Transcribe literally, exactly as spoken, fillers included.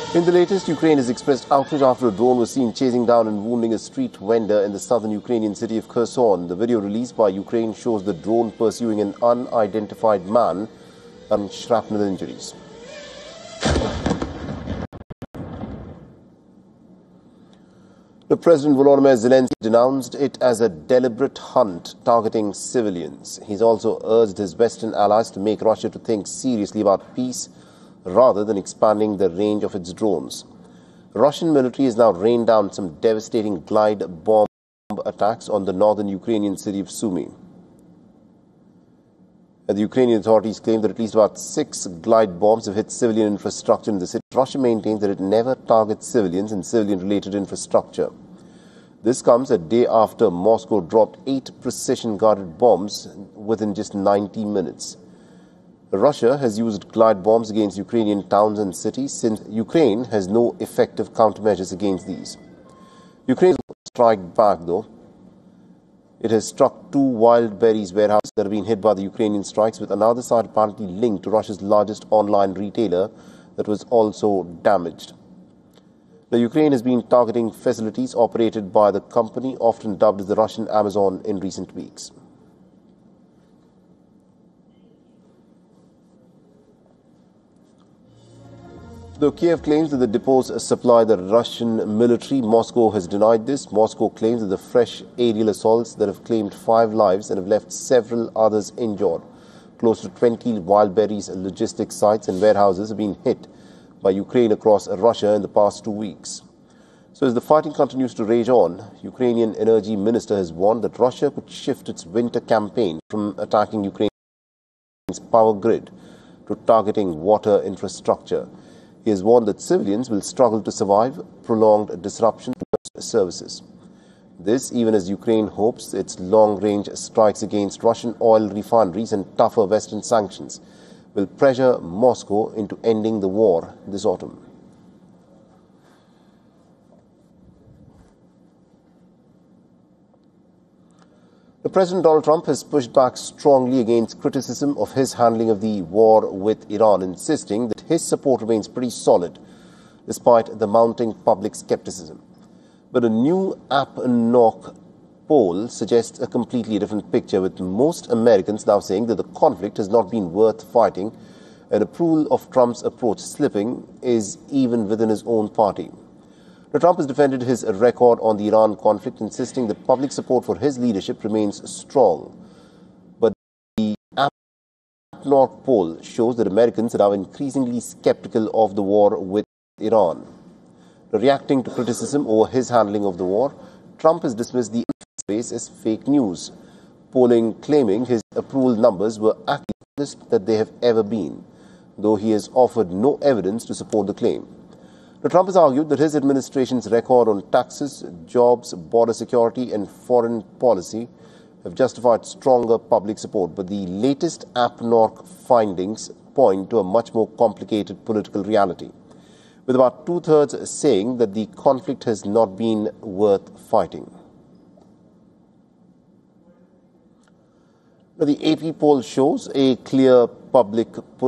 In the latest, Ukraine has expressed outrage after a drone was seen chasing down and wounding a street vendor in the southern Ukrainian city of Kherson. The video released by Ukraine shows the drone pursuing an unidentified man and shrapnel injuries. The President Volodymyr Zelensky denounced it as a deliberate hunt targeting civilians. He's also urged his Western allies to make Russia to think seriously about peace rather than expanding the range of its drones. Russian military has now rained down some devastating glide bomb attacks on the northern Ukrainian city of Sumy. The Ukrainian authorities claim that at least about six glide bombs have hit civilian infrastructure in the city. Russia maintains that it never targets civilians and civilian-related infrastructure. This comes a day after Moscow dropped eight precision-guided bombs within just ninety minutes. Russia has used glide bombs against Ukrainian towns and cities since Ukraine has no effective countermeasures against these. Ukraine will strike back, though. It has struck two Wild Berries warehouses that have been hit by the Ukrainian strikes, with another site apparently linked to Russia's largest online retailer that was also damaged. The Ukraine has been targeting facilities operated by the company, often dubbed as the Russian Amazon, in recent weeks. Though Kiev claims that the depots supply the Russian military, Moscow has denied this. Moscow claims that the fresh aerial assaults that have claimed five lives and have left several others injured. Close to twenty Wild Berries logistics sites and warehouses have been hit by Ukraine across Russia in the past two weeks. So as the fighting continues to rage on, Ukrainian energy minister has warned that Russia could shift its winter campaign from attacking Ukraine's power grid to targeting water infrastructure. He has warned that civilians will struggle to survive prolonged disruption to services. This even as Ukraine hopes its long-range strikes against Russian oil refineries and tougher Western sanctions will pressure Moscow into ending the war this autumn. The President Donald Trump has pushed back strongly against criticism of his handling of the war with Iran, insisting that his support remains pretty solid despite the mounting public skepticism. But a new AppNork poll suggests a completely different picture, with most Americans now saying that the conflict has not been worth fighting, and approval of Trump's approach slipping is even within his own party. Now, Trump has defended his record on the Iran conflict, insisting that public support for his leadership remains strong. But the AppNork poll shows that Americans are now increasingly skeptical of the war with Iran. Reacting to criticism over his handling of the war, Trump has dismissed the race as fake news, polling claiming his approval numbers were actually the lowest that they have ever been, though he has offered no evidence to support the claim. Now, Trump has argued that his administration's record on taxes, jobs, border security and foreign policy have justified stronger public support, but the latest AppNork findings point to a much more complicated political reality, with about two-thirds saying that the conflict has not been worth fighting. Now, the A P poll shows a clear public push